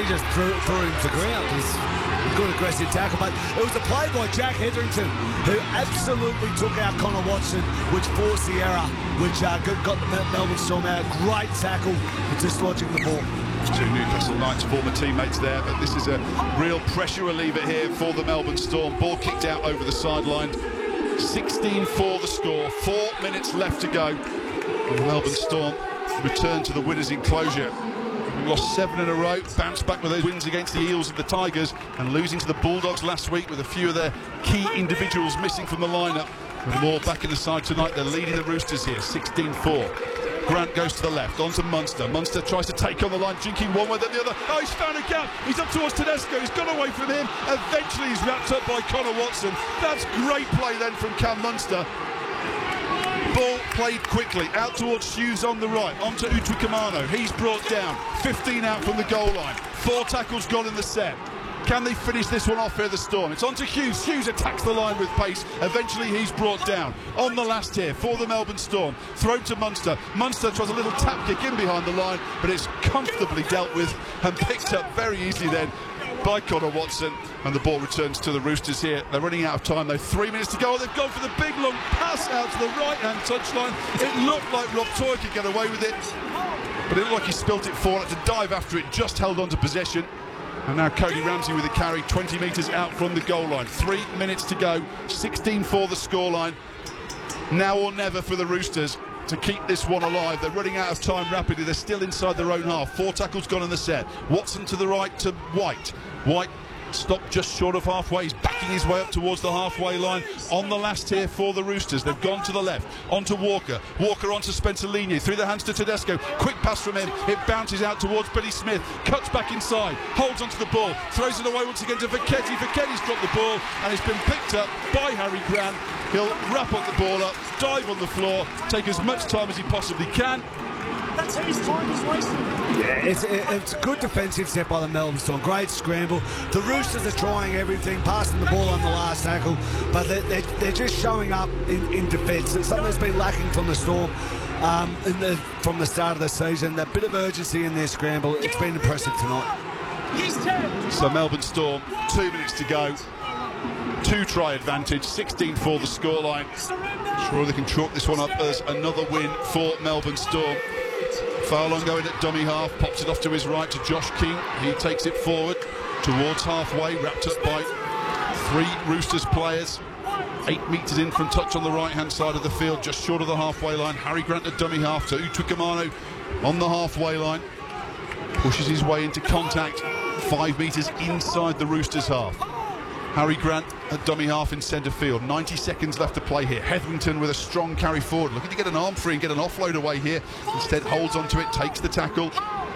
he just threw him to ground. He's a good aggressive tackle, but it was a play by Jack Hetherington who absolutely took out Connor Watson, which forced the error, which got the Melbourne Storm out. Great tackle for dislodging the ball. Two Newcastle Knights former teammates there, but this is a real pressure reliever here for the Melbourne Storm. Ball kicked out over the sideline. 16-4 the score, 4 minutes left to go. And the Melbourne Storm return to the winners' enclosure. We lost 7 in a row, bounced back with those wins against the Eels and the Tigers, and losing to the Bulldogs last week with a few of their key individuals missing from the lineup. With them all back in the side tonight, they're leading the Roosters here, 16-4. Grant goes to the left, onto Munster. Munster tries to take on the line, jinking one way then the other. Oh, he's found a gap. He's up towards Tedesco. He's gone away from him. Eventually he's wrapped up by Connor Watson. That's great play then from Cam Munster. Ball played quickly, out towards Hughes on the right, onto Utwikamano. He's brought down, 15 out from the goal line. 4 tackles gone in the set. Can they finish this one off here, the Storm? It's on to Hughes. Hughes attacks the line with pace. Eventually he's brought down. On the last here for the Melbourne Storm. Thrown to Munster. Munster tries a little tap kick in behind the line, but it's comfortably dealt with and picked up very easily then by Connor Watson. And the ball returns to the Roosters here. They're running out of time though. 3 minutes to go. They've gone for the big long pass out to the right-hand touchline. It looked like Rob Toy could get away with it, but it looked like he spilt it forward. To dive after it, just held on to possession. And now Cody Ramsey with the carry, 20 metres out from the goal line. 3 minutes to go, 16-4 the scoreline. Now or never for the Roosters to keep this one alive. They're running out of time rapidly. They're still inside their own half. 4 tackles gone in the set. Watson to the right to White. White stopped just short of halfway. He's backing his way up towards the halfway line. On the last here for the Roosters. They've gone to the left. Onto Walker. Walker onto Spencer Lenier. Through the hands to Tedesco. Quick pass from him. It bounces out towards Billy Smith. Cuts back inside. Holds onto the ball. Throws it away once again to Feketi. Feketi's dropped the ball and it's been picked up by Harry Grant. He'll wrap up the ball up, dive on the floor, take as much time as he possibly can. That's his time is wasted. Yeah, it's a good defensive set by the Melbourne Storm. Great scramble. The Roosters are trying everything, passing the ball on the last tackle, but they're just showing up in defence. It's something that's been lacking from the Storm from the start of the season. That bit of urgency in their scramble, it's been impressive tonight. So Melbourne Storm, 2 minutes to go. 2-try advantage, 16-4 the scoreline. Sure they can chalk this one up as another win for Melbourne Storm. Furlong going at dummy half, pops it off to his right to Josh King. He takes it forward towards halfway, wrapped up by 3 Roosters players. 8 metres in from touch on the right-hand side of the field, just short of the halfway line. Harry Grant at dummy half to Utwikamano on the halfway line. Pushes his way into contact, 5 metres inside the Roosters half. Harry Grant at dummy half in centre field. 90 seconds left to play here. Hetherington with a strong carry forward, looking to get an arm free and get an offload away here. Instead holds onto it, takes the tackle.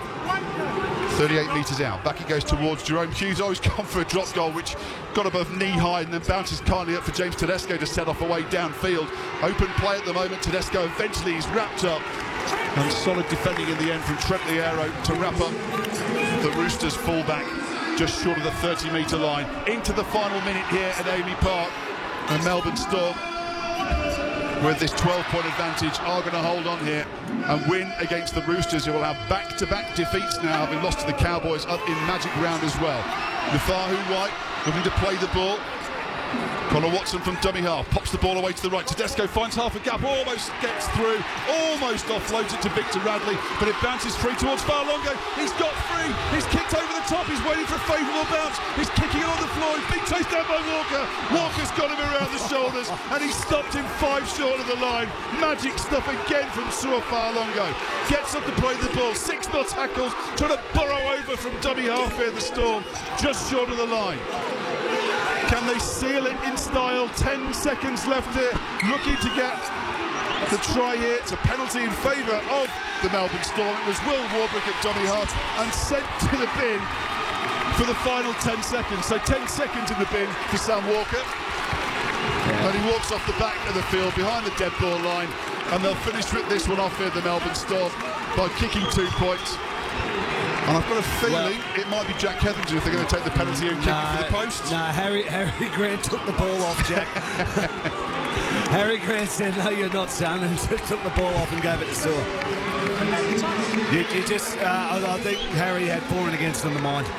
38 metres out. Back he goes towards Jerome Hughes. Oh, he's gone for a drop goal, which got above knee-high and then bounces kindly up for James Tedesco to set off away downfield. Open play at the moment. Tedesco eventually is wrapped up. And solid defending in the end from Trent Liero to wrap up the Roosters fullback just short of the 30-metre line. Into the final minute here at AAMI Park. And Melbourne Storm, with this 12-point advantage, are going to hold on here and win against the Roosters, who will have back-to-back defeats now, having lost to the Cowboys up in Magic Round as well. Nufahu White looking to play the ball. Connor Watson from dummy half, pops the ball away to the right. Tedesco finds half a gap, almost gets through, almost offloads it to Victor Radley, but it bounces free towards Fa'alongo. He's got free, he's kicked over the top, he's waiting for a favourable bounce, he's kicking it on the floor, he's being chased down by Walker. Walker's got him around the shoulders, and he stopped him 5 short of the line. Magic stuff again from Sua Fa'alongo. Gets up to play the ball, 6 more tackles, trying to burrow over from dummy half here, the Storm, just short of the line. Can they seal it in style? 10 seconds left here. Looking to get the try here. It's a penalty in favour of the Melbourne Storm. It was Will Warbrick at dummy half and sent to the bin for the final 10 seconds. So 10 seconds in the bin for Sam Walker. And he walks off the back of the field behind the dead ball line. And they'll finish with this one off here, the Melbourne Storm, by kicking 2 points. And I've got a feeling it might be Jack Hetherington if they're going to take the penalty and kick it for the post. No, Harry Grant took the ball off, Jack. Harry Grant said, "No, you're not, son," and just took the ball off and gave it to Sua. I think Harry had for and against on the mind.